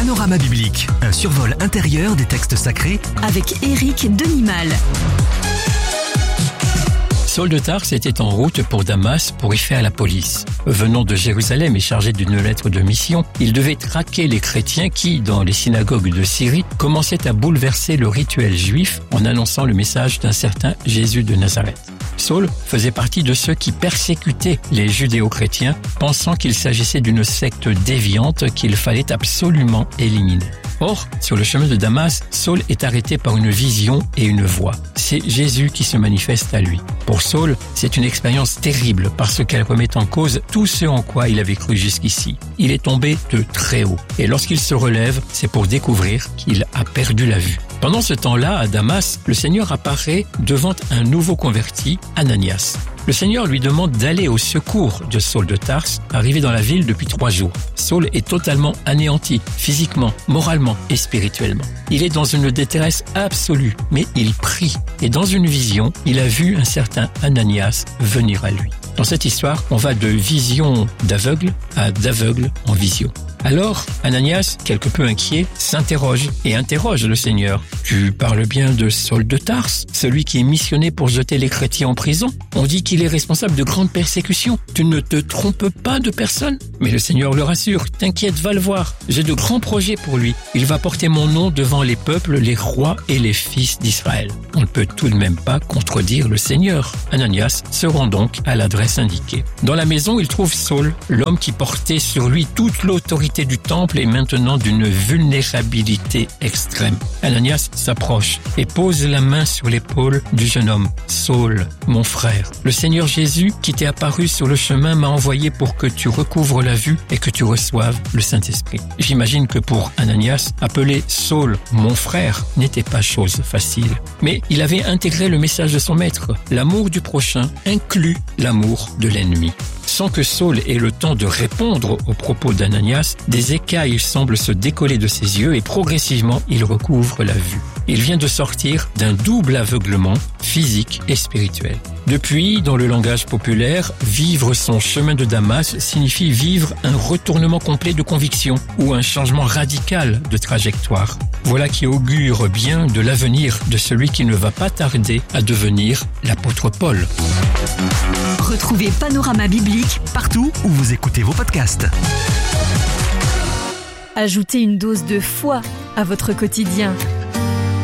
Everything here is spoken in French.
Panorama biblique, un survol intérieur des textes sacrés avec Éric Denimal. Saul de Tarse était en route pour Damas pour y faire la police. Venant de Jérusalem et chargé d'une lettre de mission, il devait traquer les chrétiens qui, dans les synagogues de Syrie, commençaient à bouleverser le rituel juif en annonçant le message d'un certain Jésus de Nazareth. Saul faisait partie de ceux qui persécutaient les judéo-chrétiens, pensant qu'il s'agissait d'une secte déviante qu'il fallait absolument éliminer. Or, sur le chemin de Damas, Saul est arrêté par une vision et une voix. C'est Jésus qui se manifeste à lui. Pour Saul, c'est une expérience terrible parce qu'elle remet en cause tout ce en quoi il avait cru jusqu'ici. Il est tombé de très haut et lorsqu'il se relève, c'est pour découvrir qu'il a perdu la vue. Pendant ce temps-là, à Damas, le Seigneur apparaît devant un nouveau converti, Ananias. Le Seigneur lui demande d'aller au secours de Saul de Tarse, arrivé dans la ville depuis 3 jours. Saul est totalement anéanti, physiquement, moralement et spirituellement. Il est dans une détresse absolue, mais il prie. Et dans une vision, il a vu un certain Ananias venir à lui. Dans cette histoire, on va de vision d'aveugle à d'aveugle en vision. Alors, Ananias, quelque peu inquiet, s'interroge et interroge le Seigneur. « Tu parles bien de Saul de Tarse, celui qui est missionné pour jeter les chrétiens en prison? On dit qu'il est responsable de grandes persécutions. Tu ne te trompes pas de personne ?» Mais le Seigneur le rassure. « T'inquiète, va le voir. J'ai de grands projets pour lui. Il va porter mon nom devant les peuples, les rois et les fils d'Israël. » On ne peut tout de même pas contredire le Seigneur. Ananias se rend donc à l'adresse indiquée. Dans la maison, il trouve Saul, l'homme qui portait sur lui toute l'autorité du temple est maintenant d'une vulnérabilité extrême. Ananias s'approche et pose la main sur l'épaule du jeune homme. « Saul, mon frère, le Seigneur Jésus qui t'est apparu sur le chemin m'a envoyé pour que tu recouvres la vue et que tu reçoives le Saint-Esprit. » J'imagine que pour Ananias, appeler Saul « mon frère » n'était pas chose facile. Mais il avait intégré le message de son maître. L'amour du prochain inclut l'amour de l'ennemi. Sans que Saul ait le temps de répondre aux propos d'Ananias, des écailles semblent se décoller de ses yeux et progressivement, il recouvre la vue. Il vient de sortir d'un double aveuglement physique et spirituel. Depuis, dans le langage populaire, vivre son chemin de Damas signifie vivre un retournement complet de conviction ou un changement radical de trajectoire. Voilà qui augure bien de l'avenir de celui qui ne va pas tarder à devenir l'apôtre Paul. Retrouvez Panorama biblique partout où vous écoutez vos podcasts. Ajoutez une dose de foi à votre quotidien.